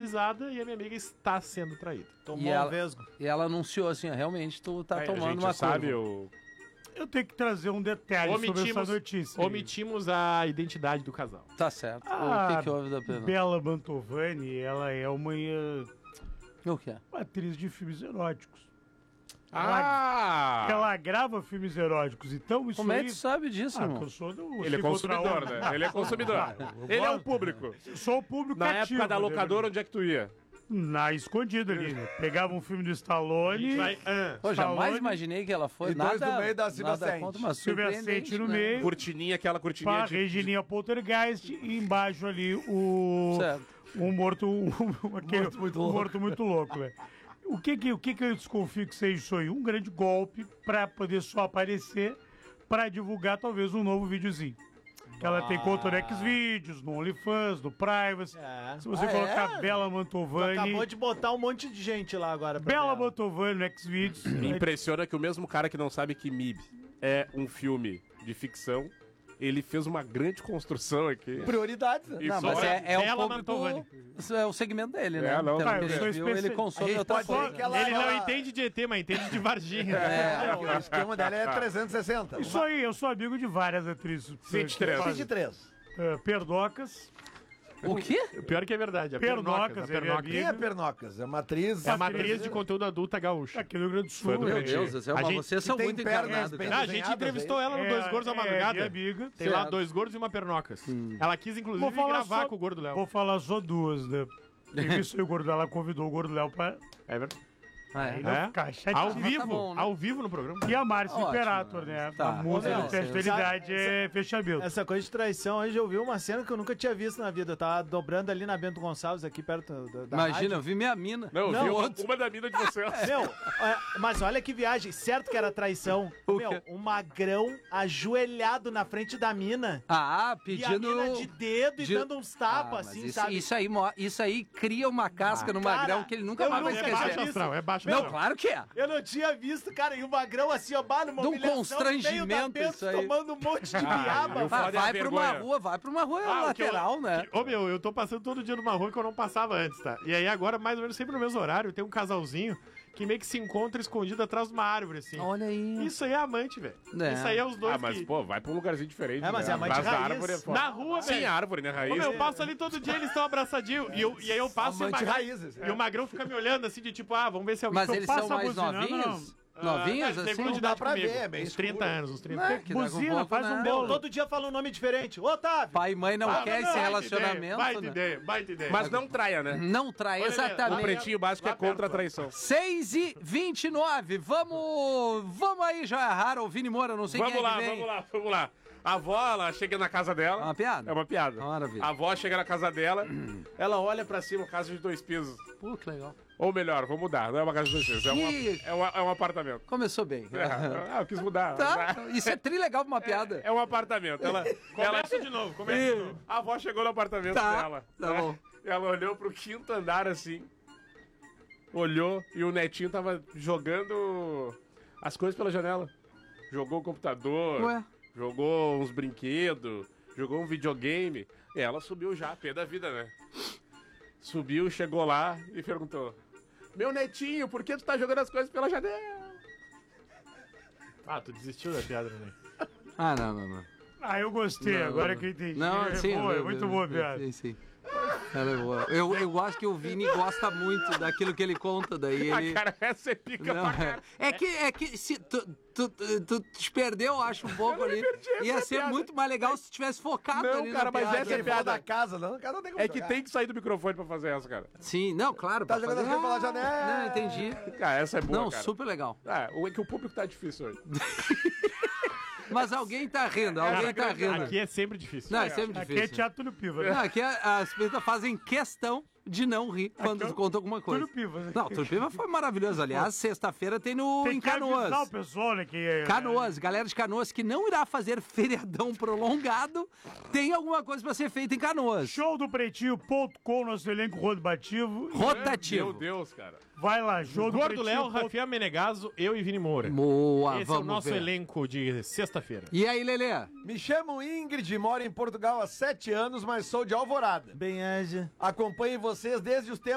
avisada e a minha amiga está sendo traída. Tomou um vesgo. E ela anunciou assim, ó, realmente tu tá tomando a gente uma sabe curva. Eu tenho que trazer um detalhe sobre essa notícia. Omitimos a identidade do casal. Tá certo. A O que houve da pena? Bela Mantovani, ela é uma O que é? atriz de filmes eróticos. Ah! Ela grava filmes eróticos, então isso Como é aí... que tu sabe disso, irmão? eu sou do... Ele é consumidor, né? Ele é consumidor. Ele é o público. Sou o público Na ativo, época da né, locadora, onde é que tu ia? Na escondida ali, né? Pegava um filme do Stallone... Pô, jamais Stallone, imaginei que ela foi. E dois Nada, no meio da nada Silvia Sente. contra, mas Silvia surpreendente, Sente no né? meio, Cortininha, aquela cortininha pá, de... Regininha Poltergeist e embaixo ali o... Certo. Um morto... aquele, Morto muito louco. morto muito louco, velho. O que eu desconfio que seja isso aí? Um grande golpe pra poder só aparecer pra divulgar talvez um novo videozinho. Que ela tem conta no Xvideos, no OnlyFans, no Privacy. É. Se você colocar Bela Mantovani... Acabou de botar um monte de gente lá agora. pra Bela ver ela. Mantovani no Xvideos. Me impressiona que o mesmo cara que não sabe que MIB é um filme de ficção, ele fez uma grande construção aqui. Prioridades, né? E Não, só mas é o Bela público, Mantovani. isso é o segmento dele, né? É, não. Pelo Ah, que eu a sou gente viu, ele especialista. consome A gente outra pode coisa. dizer que ela- Ele não entende de ET, mas entende de Varginha. O esquema dela é 360. Isso aí, eu sou amigo de várias atrizes. 23. 23. Perdocas. O quê? O pior é que é verdade. A Pernocas, a ele é Pernocas. Quem é Pernocas? É uma atriz... É uma atriz de conteúdo adulta gaúcha. Aqui no Rio Grande do Sul. Fã do né? Meu Pretinho. Deus, A gente- vocês são tem muito pernas encarnados, bem cara. A gente desenhadas, entrevistou aí. ela no Dois Gordos à Madrugada. minha amiga. Tem lá Certo. 2 gordos e uma Pernocas. Ela quis, inclusive, Vou falar gravar só- com o Gordo Léo. Vou falar só duas, né? Teve isso aí, o Gordo Léo, ela convidou o Gordo Léo pra É verdade. Ah, é? não ficar chateado. Ao vivo, bom, né? ao vivo no programa. E a Márcia Ótimo, Imperator, né? tá. A música Ô, do teste de sabe- idade é fechamento. Essa coisa de traição, hoje eu vi uma cena que eu nunca tinha visto na vida. Eu tava dobrando ali na Bento Gonçalves, aqui perto da Imagina, rádio. eu vi minha mina. Não, eu Não, vi outro. uma da mina de vocês. Meu, mas olha que viagem. Certo que era traição. O Meu, quê? um magrão ajoelhado na frente da mina. Ah, E a pedindo... mina de dedo e de- dando uns Ah, tapas, mas assim, isso, sabe? isso aí cria uma casca no cara, magrão que ele nunca eu mais vai nunca É tinha esquecer. baixo astral, é baixo Não, astral. claro que é. Eu não tinha visto, cara, e o magrão assim, ó, numa De um humilhação, constrangimento no meio da Bento, isso aí. tomando um monte de piaba. eu foda é a Vai pra uma vergonha. rua Ah, o que lateral, né? Ô, meu, eu tô passando todo dia numa rua que eu não passava antes, tá? E aí agora, mais ou menos sempre no mesmo horário, tem um casalzinho que meio que se encontra escondido atrás de uma árvore, assim. Olha aí. Isso aí é amante, velho. É. Isso aí é os dois Ah, mas, que... pô, vai pra um lugarzinho diferente. É, mas né? é amante Atrás da raiz. árvore é foda. Na rua, Sem velho. árvore, né, raiz? Ô, meu, eu passo ali todo dia, eles estão abraçadinhos. E aí eu passo Amante e o magrão- raízes. E o magrão fica me olhando assim, de tipo, vamos ver se alguém... Mas eu eles passo são a mais buzinando, novinhos? Novinhos, tem assim? quantidade Não dá pra comigo. ver, é bem Uns 30 escuro. anos, uns 30 É, anos. que daqui a Buzina, pouco, faz né? um Meu, bolo. todo dia fala um nome diferente. Ô, Otávio! Pai e mãe não quer esse relacionamento, Baita né? ideia, baita ideia. Mas não traia, né? Não trai, Olha, O exatamente. pretinho básico é Lá contra a perto. traição. 6h29, vamos aí, já erraram, o Vini Moura, não sei Vamos quem é lá, que vem. vamos lá, vamos lá. A avó, ela chega na casa dela. É uma piada? É uma piada. Maravilha. A avó chega na casa dela, ela olha pra cima, casa de 2 pisos. Pô, que legal. Ou melhor, vou mudar, não é uma casa de 2 pisos, Ih. é um apartamento. Começou bem. Ah, eu quis mudar. Tá, isso é trilegal pra uma piada. É um apartamento. Ela Começa de novo, começa de novo. A avó chegou no apartamento Tá, dela. tá né? bom. Ela olhou pro 5º andar assim. Olhou e o netinho tava jogando as coisas pela janela. Jogou o computador, Ué? jogou uns brinquedos, jogou um videogame. E ela subiu já, pé da vida, né? Subiu, chegou lá e perguntou: Meu netinho, por que tu tá jogando as coisas pela janela? Ah, tu desistiu da piada, né? Ah, não. Ah, eu gostei, agora que eu entendi. Não, é sim. boa, é muito boa a piada. Sim. Ela é boa. Eu gosto que o Vini gosta muito daquilo que ele conta, daí ele... A cara, essa é pica Não, pra caralho. é que se tu te perdeu, eu acho, um pouco ali. Ia essa ser piada. muito mais legal se tivesse focado Não, ali cara, na mas piada. essa é Ele falou piada. da casa, não, o cara não tem como É que jogar. tem que sair do microfone pra fazer essa, cara. Sim, não, claro. Tá pra jogando fazer- as coisas pela janela. Não, entendi. Cara, essa é boa, Não, cara. super legal. É que o público tá difícil hoje. Mas alguém tá rindo, alguém tá rindo. Aqui é sempre difícil. Não, é sempre Aqui difícil. é teatro Túlio Piva, Não, né? aqui as pessoas fazem questão de não rir quando Aqui é o conta alguma coisa. Túlio Piva, né? Não, Túlio Piva foi maravilhoso. Aliás, sexta-feira tem no Tem em que avisar o Canoas. pessoal, né? Que Canoas, galera de Canoas que não irá fazer feriadão prolongado, tem alguma coisa pra ser feita em Canoas. Showdopretinho.com, nosso elenco rotativo. Rotativo. Meu Deus, cara. Vai lá, show do Gordo Léo, Pretinho. Rafael Menegaso, eu e Vini Moura. Boa, Esse é o vamos nosso ver. elenco de sexta-feira. E aí, Lelê? Me chamo Ingrid, moro em Portugal há 7 anos, mas sou de Alvorada. Bem, Anja. Acompanho vocês desde os tempos